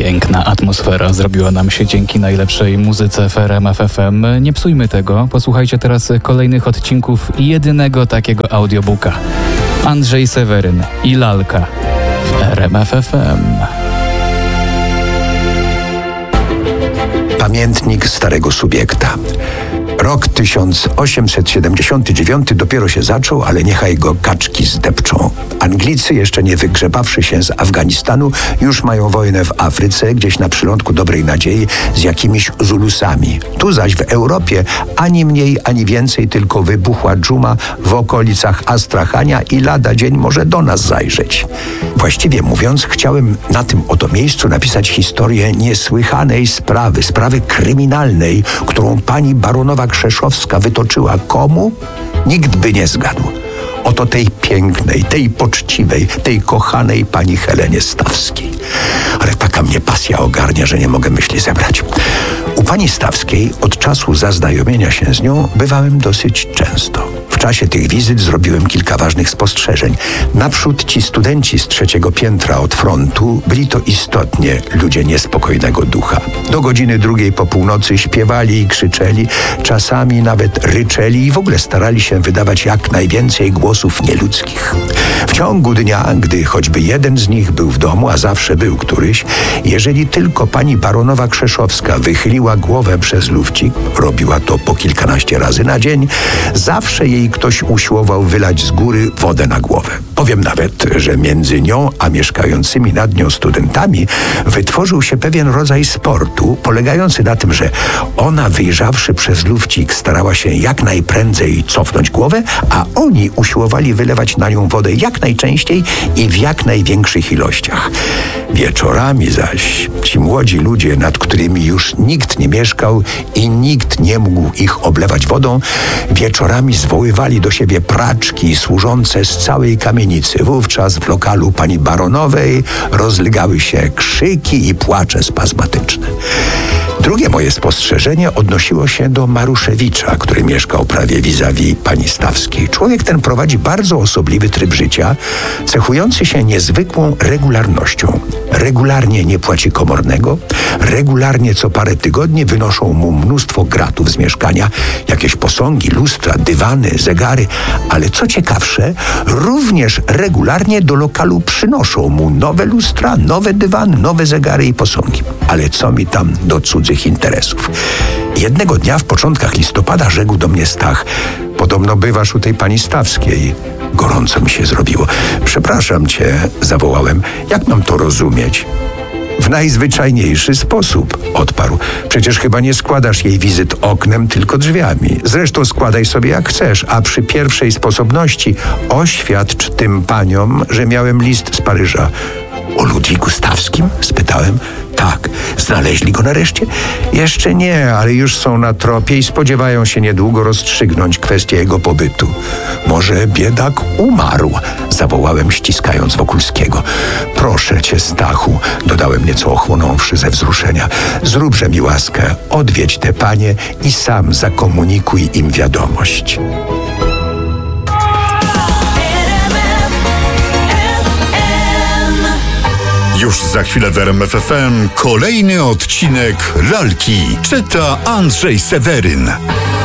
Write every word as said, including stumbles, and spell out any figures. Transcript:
Piękna atmosfera zrobiła nam się dzięki najlepszej muzyce w R M F F M. Nie psujmy tego. Posłuchajcie teraz kolejnych odcinków jedynego takiego audiobooka. Andrzej Seweryn i Lalka w R M F F M. Pamiętnik starego subiekta. Rok tysiąc osiemset siedemdziesiąty dziewiąty dopiero się zaczął, ale niechaj go kaczki zdepczą. Anglicy, jeszcze nie wygrzebawszy się z Afganistanu, już mają wojnę w Afryce, gdzieś na przylądku Dobrej Nadziei z jakimiś Zulusami. Tu zaś w Europie ani mniej, ani więcej, tylko wybuchła dżuma w okolicach Astrachania i lada dzień może do nas zajrzeć. Właściwie mówiąc, chciałem na tym oto miejscu napisać historię niesłychanej sprawy, sprawy kryminalnej, którą pani baronowa Krzeszowska wytoczyła komu? Nikt by nie zgadł. Oto tej pięknej, tej poczciwej, tej kochanej pani Helenie Stawskiej. Ale taka mnie pasja ogarnia, że nie mogę myśli zebrać. U pani Stawskiej od czasu zaznajomienia się z nią bywałem dosyć często. W czasie tych wizyt zrobiłem kilka ważnych spostrzeżeń. Naprzód ci studenci z trzeciego piętra od frontu byli to istotnie ludzie niespokojnego ducha. Do godziny drugiej po północy śpiewali i krzyczeli, czasami nawet ryczeli i w ogóle starali się wydawać jak najwięcej głosów nieludzkich. W ciągu dnia, gdy choćby jeden z nich był w domu, a zawsze był któryś, jeżeli tylko pani baronowa Krzeszowska wychyliła głowę przez lufcik, robiła to po kilkanaście razy na dzień, zawsze jej ktoś usiłował wylać z góry wodę na głowę. Powiem nawet, że między nią a mieszkającymi nad nią studentami wytworzył się pewien rodzaj sportu, polegający na tym, że ona, wyjrzawszy przez lufcik, starała się jak najprędzej cofnąć głowę, a oni usiłowali wylewać na nią wodę jak najczęściej i w jak największych ilościach. Wieczorami zaś ci młodzi ludzie, nad którymi już nikt nie mieszkał i nikt nie mógł ich oblewać wodą, wieczorami zwoływali do siebie praczki służące z całej kamienicy. Wówczas w lokalu pani baronowej rozlegały się krzyki i płacze spazmatyczne. Drugie moje spostrzeżenie odnosiło się do Maruszewicza, który mieszkał prawie vis-a-vis pani Stawskiej. Człowiek ten prowadzi bardzo osobliwy tryb życia, cechujący się niezwykłą regularnością. Regularnie nie płaci komornego, regularnie co parę tygodni wynoszą mu mnóstwo gratów z mieszkania, jakieś posągi, lustra, dywany, zegary, ale co ciekawsze, również regularnie do lokalu przynoszą mu nowe lustra, nowe dywany, nowe zegary i posągi. Ale co mi tam do cudzych interesów? Jednego dnia w początkach listopada rzekł do mnie Stach: podobno bywasz u tej pani Stawskiej. Gorąco mi się zrobiło. Przepraszam cię, zawołałem. Jak mam to rozumieć? W najzwyczajniejszy sposób, odparł. Przecież chyba nie składasz jej wizyt oknem, tylko drzwiami. Zresztą składaj sobie jak chcesz, a przy pierwszej sposobności oświadcz tym paniom, że miałem list z Paryża. O Ludwiku Stawskim? Spytałem. Tak. Znaleźli go nareszcie? Jeszcze nie, ale już są na tropie i spodziewają się niedługo rozstrzygnąć kwestię jego pobytu. Może biedak umarł? Zawołałem, ściskając Wokulskiego. Proszę cię, Stachu, dodałem nieco ochłonąwszy ze wzruszenia. Zróbże mi łaskę, odwiedź te panie i sam zakomunikuj im wiadomość. Już za chwilę w R M F F M kolejny odcinek Lalki. Czyta Andrzej Seweryn.